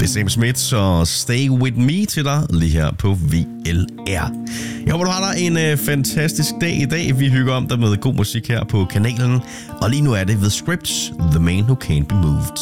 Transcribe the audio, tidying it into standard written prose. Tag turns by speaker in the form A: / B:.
A: Det er Sam Smith og Stay With Me til dig lige her på VLR. Jeg håber, du har dig en fantastisk dag i dag. Vi hygger om dig med god musik her på kanalen. Og lige nu er det The Scripts, The Man Who Can't Be Moved.